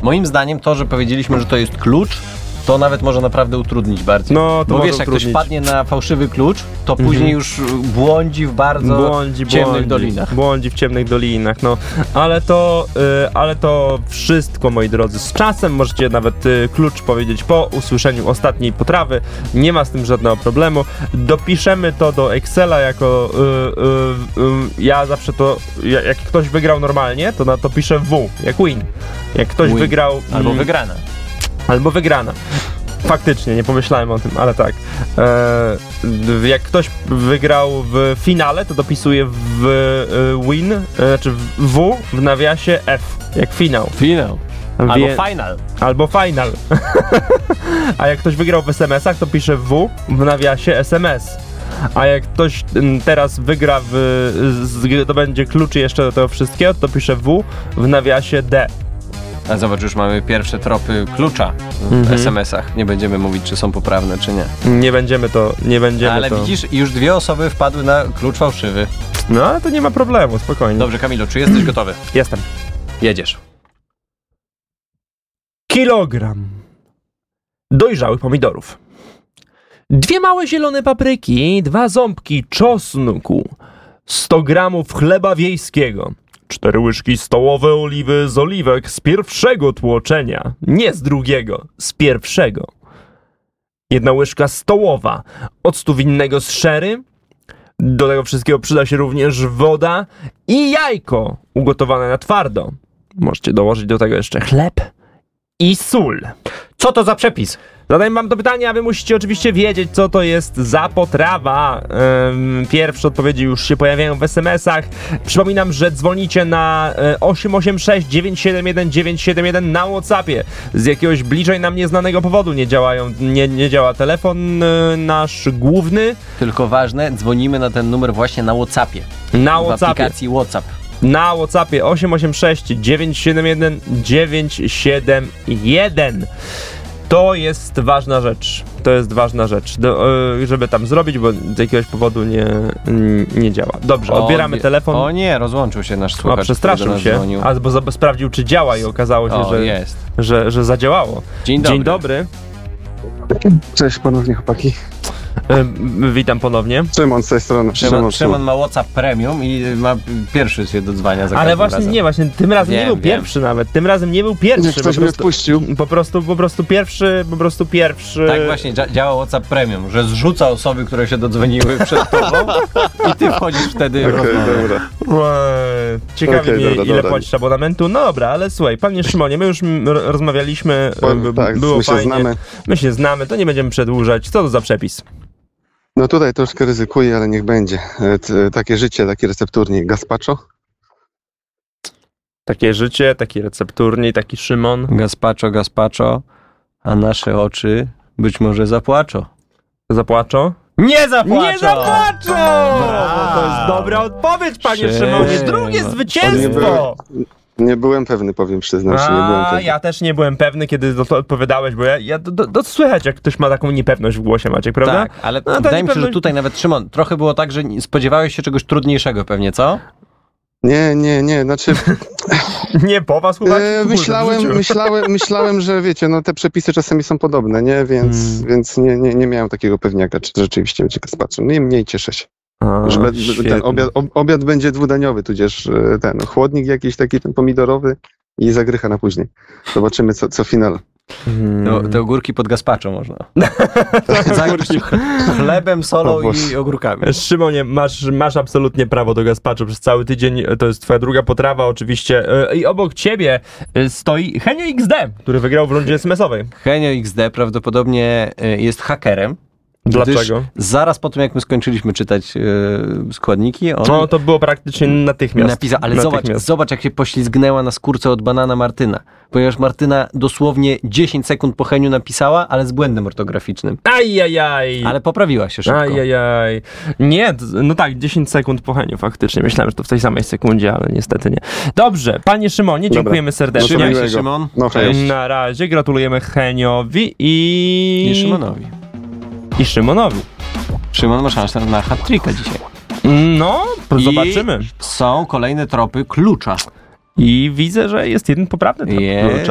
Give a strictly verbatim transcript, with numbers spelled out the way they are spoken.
Moim zdaniem to, że powiedzieliśmy, że to jest klucz, to nawet może naprawdę utrudnić bardziej. No, to Bo może wiesz, jak utrudnić. ktoś padnie na fałszywy klucz, to później Mhm. już błądzi w bardzo Błądzi, ciemnych błądzi, dolinach. Błądzi w ciemnych dolinach, no. Ale to, y, ale to wszystko, moi drodzy. Z czasem możecie nawet y, klucz powiedzieć po usłyszeniu ostatniej potrawy. Nie ma z tym żadnego problemu. Dopiszemy to do Excela jako... Y, y, y, ja zawsze to... Ja, jak ktoś wygrał normalnie, to na to piszę W, jak win. Jak ktoś Win. wygrał... Albo mm, wygrana. Albo wygrana. Faktycznie, nie pomyślałem o tym, ale tak. E, jak ktoś wygrał w finale, to dopisuje w e, win, e, znaczy w W w nawiasie F, jak finał. Finał. Albo Wie- final. Albo final. A jak ktoś wygrał w es em esach, to pisze W w nawiasie es em es. A jak ktoś m, teraz wygra w, z, to będzie klucz jeszcze do tego wszystkiego, to pisze W w nawiasie D. A zobacz, już mamy pierwsze tropy klucza w Mhm. es em esach. Nie będziemy mówić, czy są poprawne, czy nie. Nie będziemy to, nie będziemy Ale to... widzisz, już dwie osoby wpadły na klucz fałszywy. No, ale to nie ma problemu, spokojnie. Dobrze, Kamilu, czy jesteś gotowy? Jestem. Jedziesz. Kilogram dojrzałych pomidorów. Dwie małe zielone papryki, dwa ząbki czosnku, sto gramów chleba wiejskiego, cztery łyżki stołowe oliwy z oliwek z pierwszego tłoczenia, nie z drugiego, z pierwszego. Jedna łyżka stołowa octu winnego z sherry. Do tego wszystkiego przyda się również woda i jajko ugotowane na twardo. Możecie dołożyć do tego jeszcze chleb i sól. Co to za przepis? Zadaję wam to pytanie, a wy musicie oczywiście wiedzieć, co to jest za potrawa. Ym, Pierwsze odpowiedzi już się pojawiają w es em esach. Przypominam, że dzwonicie na e, osiem osiem sześć dziewięć siedem jeden dziewięć siedem jeden na WhatsAppie. Z jakiegoś bliżej nam nieznanego powodu nie działają, nie, nie działa telefon e, nasz główny. Tylko ważne, dzwonimy na ten numer właśnie na WhatsAppie. Na W WhatsAppie. aplikacji WhatsApp. Na WhatsAppie osiem osiem sześć dziewięć siedem jeden dziewięć siedem jeden. To jest ważna rzecz. To jest ważna rzecz, do, e, żeby tam zrobić, bo z jakiegoś powodu nie, nie działa. Dobrze, odbieramy O, telefon. O nie, rozłączył się nasz O, słuchacz. który do przestraszył nas się, dzwonił. albo za- sprawdził, czy działa i okazało się, O, że, jest. że, że zadziałało. Dzień dobry. Dzień dobry. Cześć ponownie, chłopaki. E, witam ponownie. Szymon z tej strony. Szymon, tu. Szymon ma WhatsApp Premium i ma pierwszy się dodzwania za Ale każdym właśnie razem. nie, właśnie tym razem Wiem, nie był wiem. pierwszy nawet. Tym razem nie był pierwszy. Niech ktoś po mnie prostu, wpuścił. po prostu, po prostu pierwszy, po prostu pierwszy. Tak właśnie dzia- działa WhatsApp Premium, że zrzuca osoby, które się dodzwoniły przed tobą i ty wchodzisz wtedy w Okej, rozmowę. dobra. Eee, Ciekawi Okej, mnie, dobra, ile dobra. płacisz abonamentu. No dobra, ale słuchaj, panie Szymonie, my już m- ro- rozmawialiśmy, Bo- b- tak, było my się fajnie. znamy. My się znamy, to nie będziemy przedłużać. Co to za przepis? No tutaj troszkę ryzykuję, ale niech będzie. E, t- Takie życie, taki recepturnik. Gazpacho? Takie życie, taki recepturni, taki Szymon. Gazpacho, gazpacho, a nasze oczy być może zapłaczą. Zapłaczą? Nie zapłaczą! Nie zapłaczą! Brawo! To jest dobra odpowiedź, panie Szymon. Szymonie. Drugie Szymon. zwycięstwo! Nie byłem pewny, powiem, przyznam się, nie byłem A, pewny. ja też nie byłem pewny, kiedy to, to odpowiadałeś, bo ja, ja do, do, do, słychać, jak ktoś ma taką niepewność w głosie, Maciek, prawda? Tak, ale No, ta wydaje mi się, że niepewność- tutaj nawet Szymon, trochę było tak, że nie- spodziewałeś się czegoś trudniejszego pewnie, co? Nie, nie, nie, znaczy Nie po was, chłopaki? e, Kurde, w myślałem, życiu. myślałem, myślałem, że wiecie, no te przepisy czasami są podobne, nie? Więc, Hmm. więc nie, nie, nie miałem takiego pewniaka, czy to rzeczywiście będzie gazpacho. No i mniej cieszę się. A, Że be- świetnie. ten obiad, ob, obiad będzie dwudaniowy, tudzież e, ten chłodnik jakiś taki ten pomidorowy i zagrycha na później. Zobaczymy, co, co finał. Hmm. No, te ogórki pod gazpacho można. Zagryźć chlebem, solą O Boże. i ogórkami. Szymonie, masz, masz absolutnie prawo do gazpacho przez cały tydzień, to jest twoja druga potrawa oczywiście. E, I obok ciebie e, stoi Henio iks de, który wygrał w rundzie es em esowej. Henio iks de prawdopodobnie y, jest hakerem. Dlaczego? Gdyż zaraz po tym, jak my skończyliśmy czytać y, składniki, on No to było praktycznie natychmiast. napisał, ale zobacz, Natychmiast. zobacz, jak się poślizgnęła na skórce od banana Martyna. Ponieważ Martyna dosłownie dziesięć sekund po Heniu napisała, ale z błędem ortograficznym. Ajajaj. Ale poprawiła się szybko. Ajajaj. Nie, d- no tak, dziesięć sekund po Heniu faktycznie. Myślałem, że to w tej samej sekundzie, ale niestety nie. Dobrze, panie Szymonie, Dobra. dziękujemy serdecznie. No to Trzymaj się, miłego. Szymon. No, Cześć. Na razie gratulujemy Heniowi i... I Szymonowi. I Szymonowi. Szymon ma szansę na hat-tricka dzisiaj. No, I zobaczymy. są kolejne tropy klucza. I widzę, że jest jeden poprawny trop Jest. klucza.